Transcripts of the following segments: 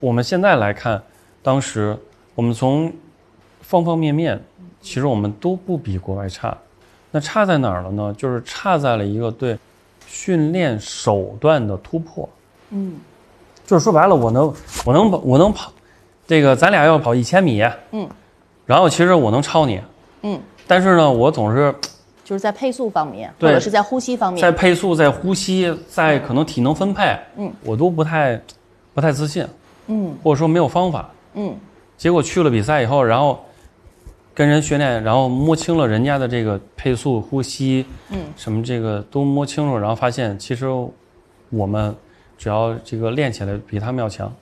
我们现在来看，当时我们从方方面面，其实我们都不比国外差。那差在哪儿了呢？就是差在了一个对训练手段的突破。就是说白了，我能跑，这个咱俩要跑1000米，然后其实我能超你，但是呢，我总是就是在配速方面，或者是在呼吸方面， 在配速、在呼吸、在可能体能分配，我都不太自信，或者说没有方法，结果去了比赛以后，然后跟人训练，然后摸清了人家的这个配速、呼吸，什么这个都摸清楚，然后发现其实我们只要这个练起来比他们要强，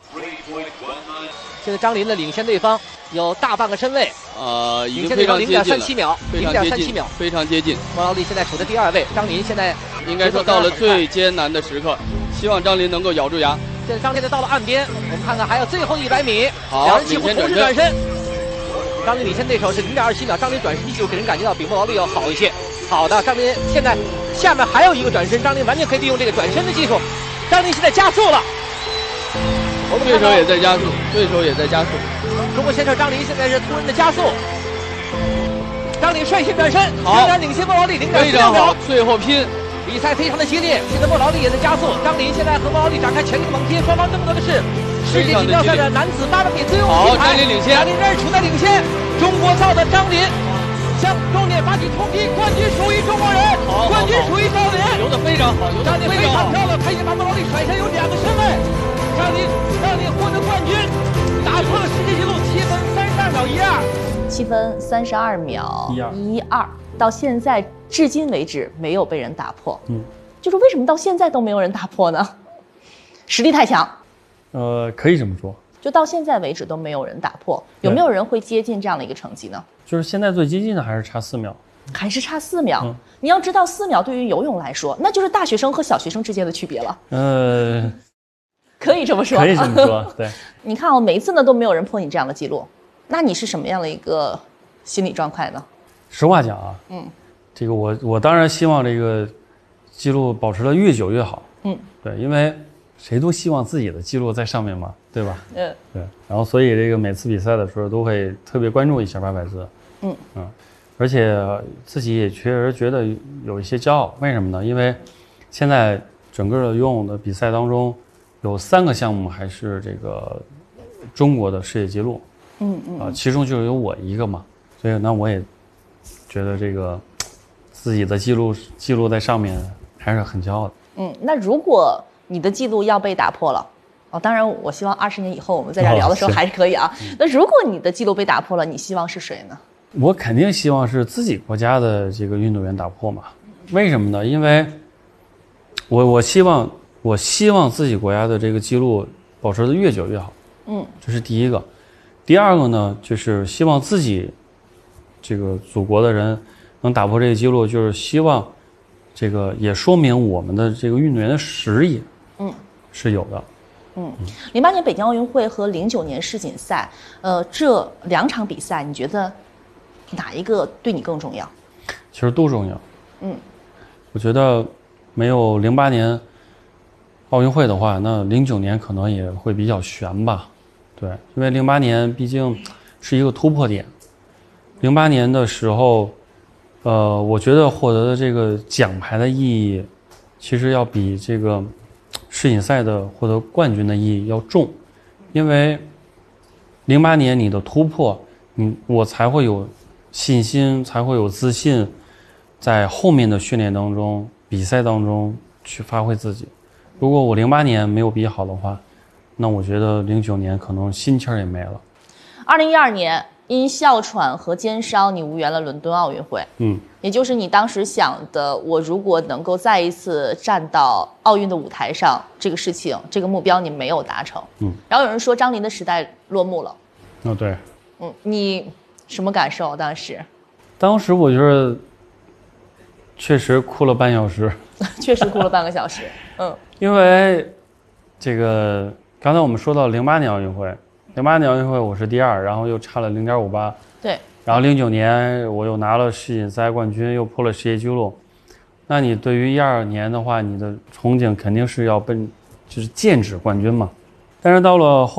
现在张琳的领先对方有大半个身位， 已经非常接近了 0.37秒，0.37秒， 非常接近。 莫劳利现在处在第2位，张琳现在应该说到了最艰难的时刻，希望张琳能够咬住牙。 现在张琳到了岸边，我们看看还有最后100米， 好， 两人几乎同时转身。张琳领先对手是0.27秒，张琳转身技术给人感觉到比莫劳利要好一些。好的，张琳现在下面还有一个转身，张琳完全可以利用这个转身的技术。张琳现在加速了。 对手也在加速，对手也在加速。 中国选手张琳现在是突然的加速，张琳率先转身，仍然领先莫劳利0.46秒， 最后拼。 比赛非常的激烈，现在莫劳利也在加速，张琳现在和莫劳利展开全力猛贴，双方争夺的是世界锦标赛的男子800米最后金牌。 张琳领先， 张琳仍然处在领先，中国造的张琳向终点发起冲击，冠军属于中国人，冠军属于赵琳， 游得非常好，游得非常好， 漂亮，他已经把莫劳利甩下有2个身位。张琳获得冠军，打破了世界纪录7分32秒12，7分 32秒12，到现在至今为止没有被人打破。就是为什么到现在都没有人打破呢？实力太强。 可以这么说。 就到现在为止都没有人打破，有没有人会接近这样的一个成绩呢？ 就是现在最接近的还是差4秒， 还是差4秒。你要知道4秒对于游泳来说，那就是大学生和小学生之间的区别了。可以这么说， 可以这么说，对。 你看每一次呢都没有人破你这样的记录，那你是什么样的一个心理状态呢？ 实话讲啊，这个我当然希望这个记录保持得越久越好，对，因为谁都希望自己的记录在上面嘛，对吧？对。然后所以这个每次比赛的时候都会特别关注一下800字，而且自己也确实觉得有一些骄傲，为什么呢？因为现在整个的游泳的比赛当中，有3个项目还是这个中国的世界纪录，其中就有我一个嘛，所以那我也觉得这个自己的记录在上面还是很骄傲的。 那如果你的记录要被打破了，当然我希望20年以后我们在这聊的时候还是可以啊。那如果你的记录被打破了，你希望是谁呢？ 我肯定希望是自己国家的这个运动员打破嘛。为什么呢？因为我希望自己国家的这个记录保持得越久越好。这是第一个。第二个呢，就是希望自己这个祖国的人能打破这个记录，就是希望这个也说明我们的这个运动员的实力，是有的。 08年北京奥运会和09年世锦赛，这2场比赛，你觉得哪一个对你更重要？ 其实都重要。我觉得没有08年奥运会的话，那09年可能也会比较悬吧。对，因为08年毕竟是一个突破点。08年的时候，我觉得获得的这个奖牌的意义，其实要比这个世锦赛的获得冠军的意义要重，因为08年你的突破，我才会有信心，才会有自信，在后面的训练当中、比赛当中去发挥自己。如果我08年没有比好的话，那我觉得09年可能心气儿也没了。 2012年因哮喘和肩伤，你无缘了伦敦奥运会。也就是你当时想的，我如果能够再一次站到奥运的舞台上，这个事情，这个目标你没有达成。然后有人说张琳的时代落幕了。 对。 你什么感受？ 当时我觉得确实哭了半小时。 确实哭了半个小时。 因为这个刚才我们说到08年奥运会，08年奥运会我是第2，然后又差了0.58。 对。 然后09年我又拿了世锦赛冠军，又破了世界纪录。那你对于12年的话，你的憧憬肯定是要奔就是剑指冠军嘛。 但是到了后